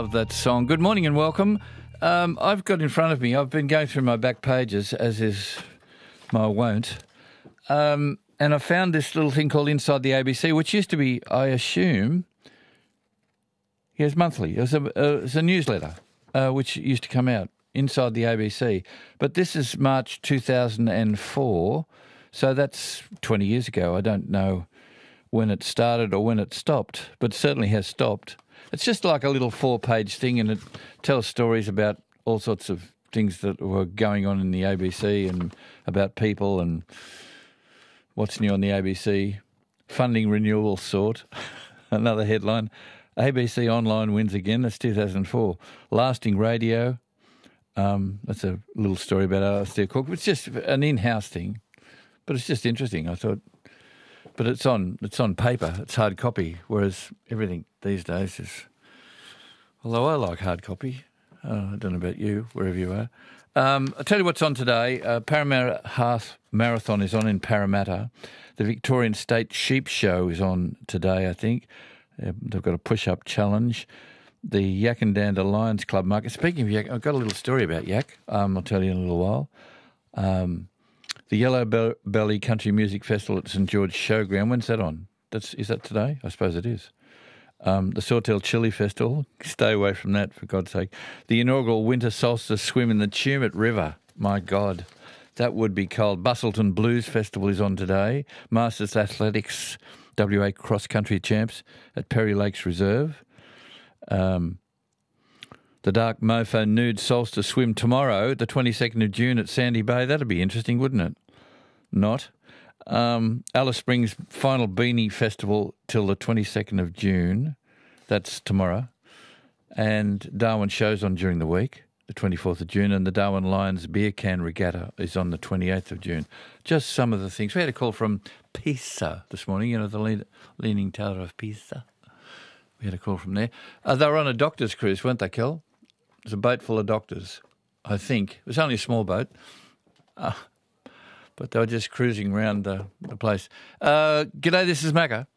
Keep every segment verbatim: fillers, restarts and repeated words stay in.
love that song. Good morning and welcome. Um, I've got in front of me, I've been going through my back pages, as is my wont, um, and I found this little thing called Inside the A B C, which used to be, I assume, yes, monthly. It was a, uh, it was a newsletter uh, which used to come out, Inside the A B C. But this is March two thousand four, so that's twenty years ago. I don't know when it started or when it stopped, but it certainly has stopped. It's just like a little four-page thing, and it tells stories about all sorts of things that were going on in the A B C and about people and what's new on the A B C. Funding renewal sought. Another headline. A B C Online wins again. That's two thousand four. Lasting radio. Um, that's a little story about Alastair Cook. It's just an in-house thing, but it's just interesting. I thought... But it's on it's on paper, it's hard copy, whereas everything these days is... Although I like hard copy. Uh, I don't know about you, wherever you are. Um, I'll tell you what's on today. Uh, Parramatta Half Marathon is on in Parramatta. The Victorian State Sheep Show is on today, I think. Uh, they've got a push-up challenge. The Yakandanda Lions Club market. Speaking of Yak, I've got a little story about Yak. Um, I'll tell you in a little while. Um... The Yellow Belly Country Music Festival at St George Showground. When's that on? That's is that today? I suppose it is. Um, the Sawtell Chili Festival. Stay away from that, for God's sake. The inaugural winter solstice swim in the Tumut River. My God, that would be cold. Bustleton Blues Festival is on today. Masters Athletics W A Cross Country Champs at Perry Lakes Reserve. Um, The Dark Mofo Nude Solstice Swim tomorrow, the twenty-second of June at Sandy Bay. That'd be interesting, wouldn't it? Not. Um, Alice Springs Final Beanie Festival till the twenty-second of June. That's tomorrow. And Darwin shows on during the week, the twenty-fourth of June, and the Darwin Lions Beer Can Regatta is on the twenty-eighth of June. Just some of the things. We had a call from Pisa this morning, you know, the lean, Leaning Tower of Pisa. We had a call from there. Uh, they were on a doctor's cruise, weren't they, Kel? It was a boat full of doctors, I think. It was only a small boat, uh, but they were just cruising around the, the place. Uh, g'day, this is Macca.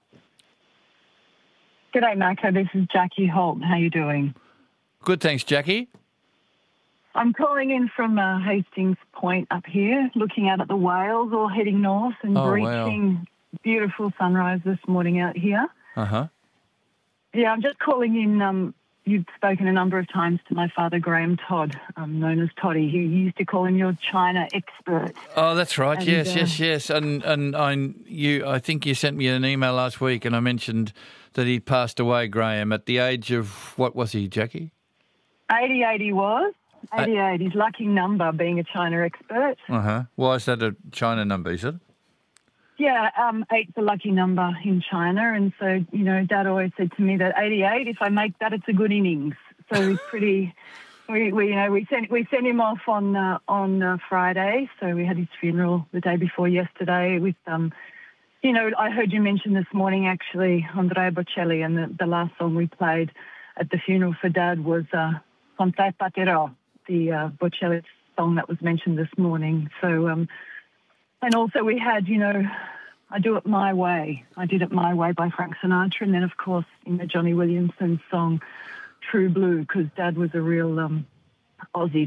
G'day, Macca. This is Jackie Holt. How you doing? Good, thanks, Jackie. I'm calling in from uh, Hastings Point up here, looking out at the whales all heading north and Oh, breaching. wow. Beautiful sunrise this morning out here. Uh-huh. Yeah, I'm just calling in... Um, You've spoken a number of times to my father, Graham Todd, um, known as Toddy. He used to call him your China expert. Oh, that's right. And, yes, uh, yes, yes. And and I you I think you sent me an email last week, and I mentioned that he passed away, Graham, at the age of what was he, Jackie? eighty-eight he was. eighty-eight, his lucky number being a China expert. Uh huh. Why is that a China number? Is it? Yeah, um, eight's a lucky number in China, and so, you know, Dad always said to me that eighty-eight, if I make that, it's a good innings. So he's pretty, we, we, you know, we sent we sent him off on uh, on uh, Friday, so we had his funeral the day before yesterday with, um, you know, I heard you mention this morning, actually, Andrea Bocelli, and the, the last song we played at the funeral for Dad was uh, Con te partirò, the uh, Bocelli song that was mentioned this morning. So, um, and also we had, you know, I Do It My Way. I Did It My Way by Frank Sinatra. And then, of course, in the Johnny Williamson song, True Blue, because Dad was a real um, Aussie